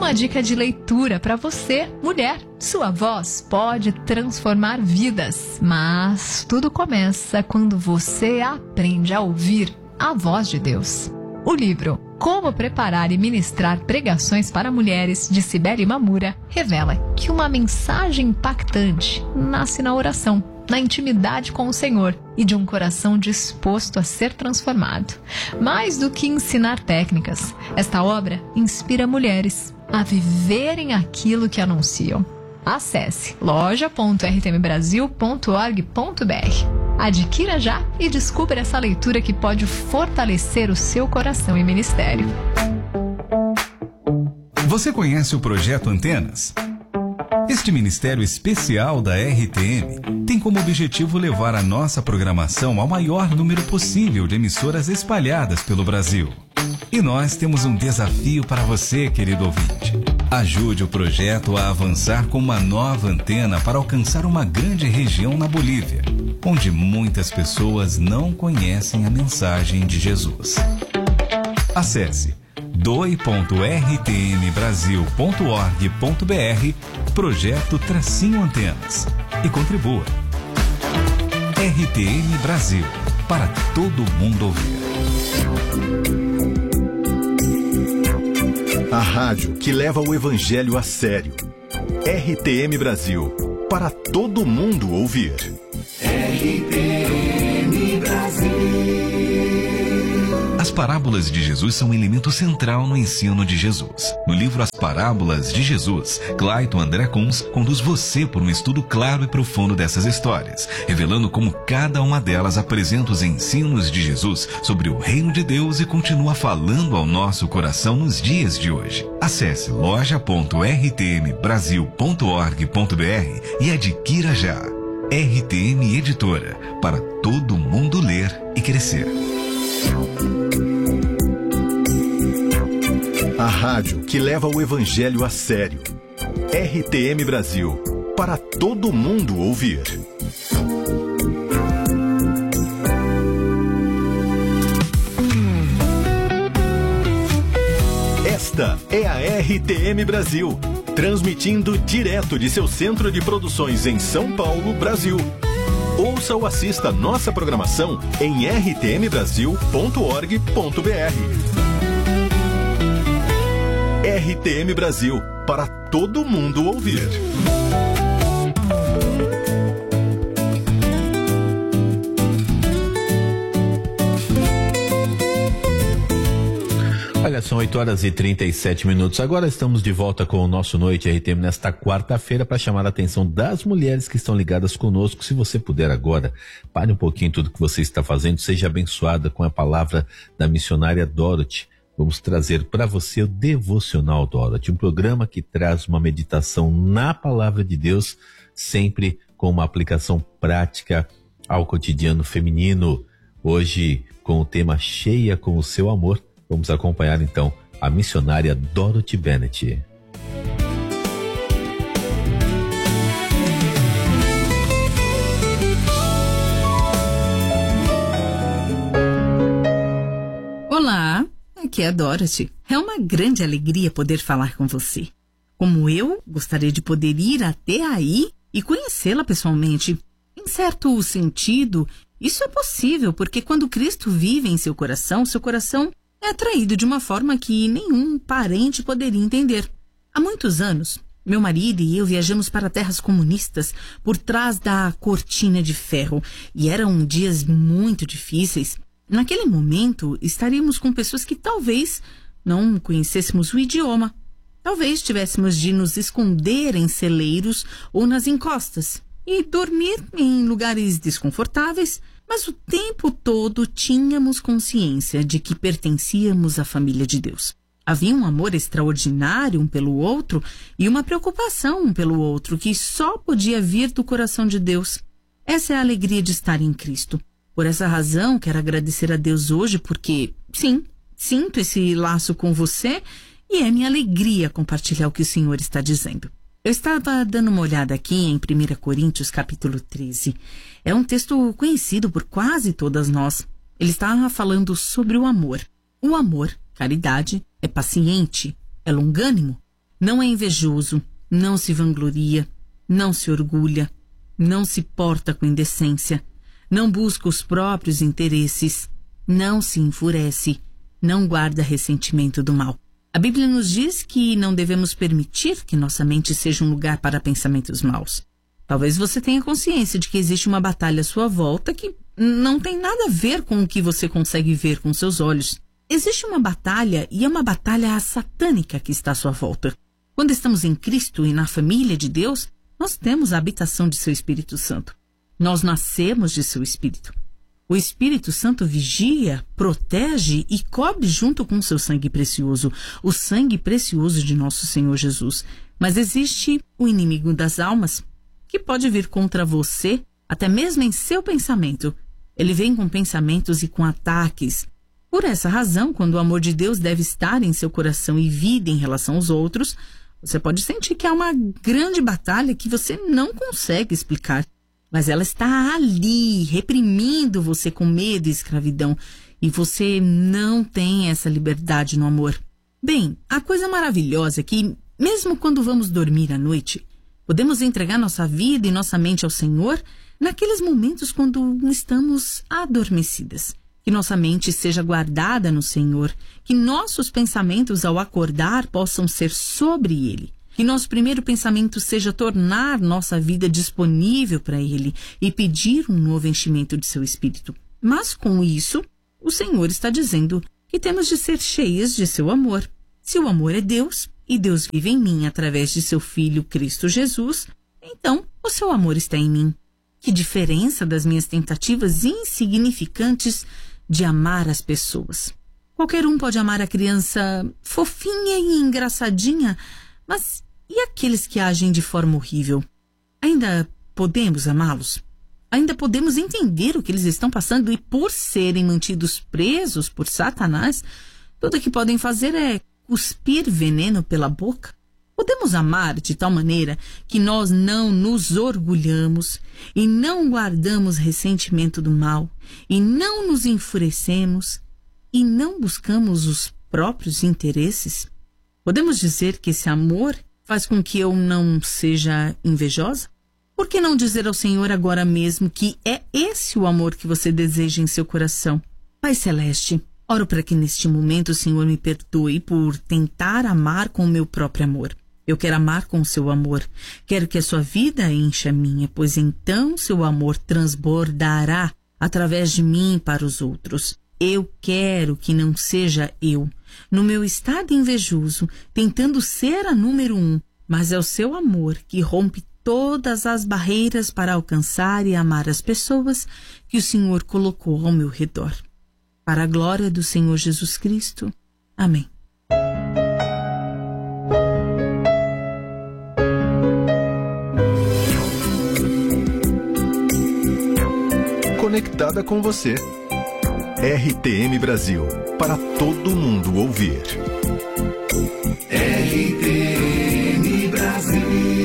uma dica de leitura para você, mulher. Sua voz pode transformar vidas, mas tudo começa quando você aprende a ouvir a voz de Deus. O livro Como Preparar e Ministrar Pregações para Mulheres, de Cibele Mamura, revela que uma mensagem impactante nasce na oração, na intimidade com o Senhor e de um coração disposto a ser transformado. Mais do que ensinar técnicas, esta obra inspira mulheres a viverem aquilo que anunciam. Acesse loja.rtmbrasil.org.br. Adquira já e descubra essa leitura que pode fortalecer o seu coração e ministério. Você conhece o Projeto Antenas? Este ministério especial da RTM tem como objetivo levar a nossa programação ao maior número possível de emissoras espalhadas pelo Brasil. E nós temos um desafio para você, querido ouvinte. Ajude o projeto a avançar com uma nova antena para alcançar uma grande região na Bolívia, onde muitas pessoas não conhecem a mensagem de Jesus. Acesse doi.rtmbrasil.org.br Projeto-Antenas e contribua. RTM Brasil, para todo mundo ouvir. A rádio que leva o evangelho a sério. RTM Brasil, para todo mundo ouvir. RTM Brasil. As parábolas de Jesus são um elemento central no ensino de Jesus. No livro As Parábolas de Jesus, Clayton André Kunz conduz você por um estudo claro e profundo dessas histórias, revelando como cada uma delas apresenta os ensinos de Jesus sobre o reino de Deus e continua falando ao nosso coração nos dias de hoje. Acesse loja.rtmbrasil.org.br e adquira já. RTM Editora, para todo mundo ler e crescer. A rádio que leva o evangelho a sério. RTM Brasil, para todo mundo ouvir. Esta é a RTM Brasil, transmitindo direto de seu centro de produções em São Paulo, Brasil. Ouça ou assista nossa programação em rtmbrasil.org.br. RTM Brasil, para todo mundo ouvir. Olha, são 8h37. Agora estamos de volta com o nosso Noite RTM nesta quarta-feira para chamar a atenção das mulheres que estão ligadas conosco. Se você puder agora, pare um pouquinho tudo que você está fazendo, seja abençoada com a palavra da missionária Dorothy. Vamos trazer para você o Devocional Dorothy, um programa que traz uma meditação na palavra de Deus, sempre com uma aplicação prática ao cotidiano feminino. Hoje, com o tema Cheia com o Seu Amor, vamos acompanhar então a missionária Dorothy Bennett. Olá, aqui é a Dorothy. É uma grande alegria poder falar com você. Como eu, gostaria de poder ir até aí e conhecê-la pessoalmente. Em certo sentido, isso é possível porque quando Cristo vive em seu coração é atraído de uma forma que nenhum parente poderia entender. Há muitos anos, meu marido e eu viajamos para terras comunistas por trás da cortina de ferro e eram dias muito difíceis. Naquele momento, estaríamos com pessoas que talvez não conhecêssemos o idioma. Talvez tivéssemos de nos esconder em celeiros ou nas encostas e dormir em lugares desconfortáveis, mas o tempo todo tínhamos consciência de que pertencíamos à família de Deus. Havia um amor extraordinário um pelo outro e uma preocupação um pelo outro que só podia vir do coração de Deus. Essa é a alegria de estar em Cristo. Por essa razão, quero agradecer a Deus hoje porque, sim, sinto esse laço com você e é minha alegria compartilhar o que o Senhor está dizendo. Eu estava dando uma olhada aqui em 1 Coríntios capítulo 13. É um texto conhecido por quase todas nós. Ele está falando sobre o amor. O amor, caridade, é paciente, é longânimo. Não é invejoso, não se vangloria, não se orgulha, não se porta com indecência, não busca os próprios interesses, não se enfurece, não guarda ressentimento do mal. A Bíblia nos diz que não devemos permitir que nossa mente seja um lugar para pensamentos maus. Talvez você tenha consciência de que existe uma batalha à sua volta que não tem nada a ver com o que você consegue ver com seus olhos. Existe uma batalha, e é uma batalha satânica que está à sua volta. Quando estamos em Cristo e na família de Deus, nós temos a habitação de seu Espírito Santo. Nós nascemos de seu Espírito. O Espírito Santo vigia, protege e cobre junto com seu sangue precioso, o sangue precioso de nosso Senhor Jesus. Mas existe o inimigo das almas, que pode vir contra você, até mesmo em seu pensamento. Ele vem com pensamentos e com ataques. Por essa razão, quando o amor de Deus deve estar em seu coração e vida em relação aos outros, você pode sentir que há uma grande batalha que você não consegue explicar. Mas ela está ali, reprimindo você com medo e escravidão. E você não tem essa liberdade no amor. Bem, a coisa maravilhosa é que, mesmo quando vamos dormir à noite, podemos entregar nossa vida e nossa mente ao Senhor naqueles momentos quando estamos adormecidas. Que nossa mente seja guardada no Senhor. Que nossos pensamentos ao acordar possam ser sobre Ele. Que nosso primeiro pensamento seja tornar nossa vida disponível para Ele e pedir um novo enchimento de seu Espírito. Mas com isso, o Senhor está dizendo que temos de ser cheias de seu amor. Se o amor é Deus, e Deus vive em mim através de seu Filho Cristo Jesus, então o seu amor está em mim. Que diferença das minhas tentativas insignificantes de amar as pessoas. Qualquer um pode amar a criança fofinha e engraçadinha, mas e aqueles que agem de forma horrível? Ainda podemos amá-los? Ainda podemos entender o que eles estão passando e, por serem mantidos presos por Satanás, tudo o que podem fazer é cuspir veneno pela boca? Podemos amar de tal maneira que nós não nos orgulhamos e não guardamos ressentimento do mal e não nos enfurecemos e não buscamos os próprios interesses? Podemos dizer que esse amor faz com que eu não seja invejosa? Por que não dizer ao Senhor agora mesmo que é esse o amor que você deseja em seu coração? Pai Celeste, oro para que neste momento o Senhor me perdoe por tentar amar com o meu próprio amor. Eu quero amar com o seu amor. Quero que a sua vida encha a minha, pois então seu amor transbordará através de mim para os outros. Eu quero que não seja eu, no meu estado invejoso, tentando ser a número 1, mas é o seu amor que rompe todas as barreiras para alcançar e amar as pessoas que o Senhor colocou ao meu redor. Para a glória do Senhor Jesus Cristo. Amém. Conectada com você. RTM Brasil, para todo mundo ouvir. RTM Brasil.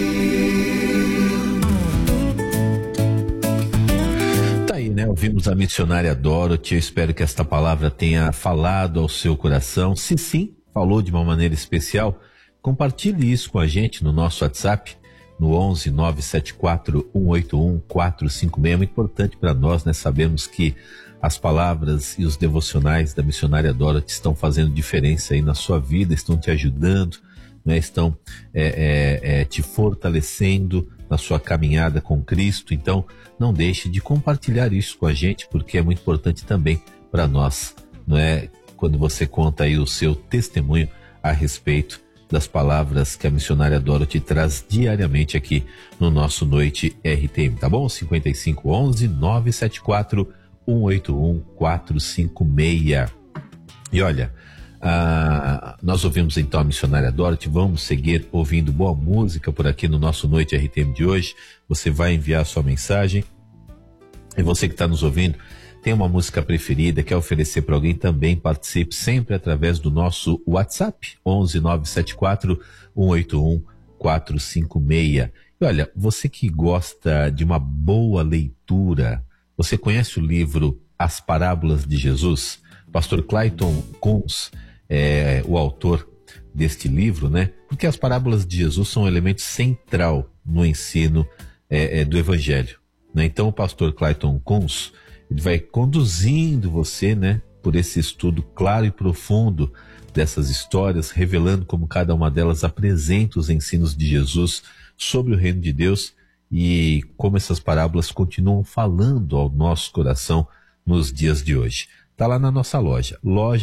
Tá aí, né? Ouvimos a missionária Dorothy. Eu espero que esta palavra tenha falado ao seu coração. Se sim, falou de uma maneira especial, compartilhe isso com a gente no nosso WhatsApp, no 11 974 181 456. É muito importante para nós, né? Sabemos que as palavras e os devocionais da missionária Dorothy estão fazendo diferença aí na sua vida, estão te ajudando, né? Estão te fortalecendo na sua caminhada com Cristo. Então, não deixe de compartilhar isso com a gente, porque é muito importante também para nós, não é? Quando você conta aí o seu testemunho a respeito das palavras que a missionária Dorothy traz diariamente aqui no nosso Noite RTM, tá bom? 5511 974 181 456. E olha, nós ouvimos então a missionária Dorothy. Vamos seguir ouvindo boa música por aqui no nosso Noite RTM de hoje. Você vai enviar sua mensagem, e você que está nos ouvindo tem uma música preferida, quer oferecer para alguém, também participe sempre através do nosso WhatsApp 11 974 181 456. E olha, você que gosta de uma boa leitura, você conhece o livro As Parábolas de Jesus? Pastor Clayton Kunz é o autor deste livro, né? Porque as parábolas de Jesus são um elemento central no ensino do Evangelho, né? Então o pastor Clayton Kunz, ele vai conduzindo você, né, por esse estudo claro e profundo dessas histórias, revelando como cada uma delas apresenta os ensinos de Jesus sobre o reino de Deus e como essas parábolas continuam falando ao nosso coração nos dias de hoje. Está lá na nossa loja,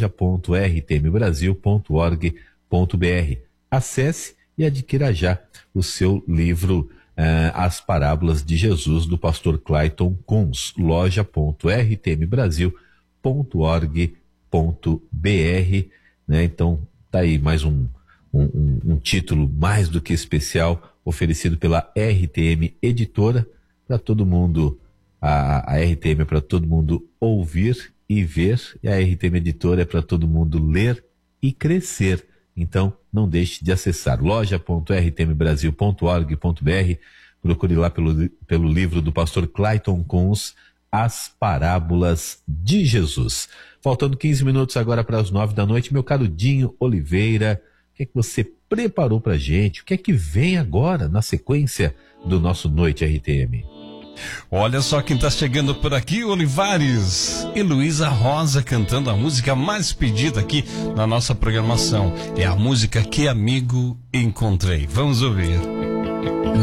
loja.rtmbrasil.org.br. Acesse e adquira já o seu livro As Parábolas de Jesus, do pastor Clayton Kunz, loja.rtmbrasil.org.br, né? Então, tá aí mais um título mais do que especial, oferecido pela RTM Editora, para todo mundo. A RTM é para todo mundo ouvir e ver, e a RTM Editora é para todo mundo ler e crescer. Então, não deixe de acessar loja.rtmbrasil.org.br, procure lá pelo livro do pastor Clayton Kunz, As Parábolas de Jesus. Faltando 15 minutos agora para as 9 da noite, meu caro Dinho Oliveira, o que é que você preparou para a gente? O que é que vem agora na sequência do nosso Noite RTM? Olha só quem tá chegando por aqui, Olivares e Luísa Rosa cantando a música mais pedida aqui na nossa programação. É a música Que Amigo Encontrei. Vamos ouvir.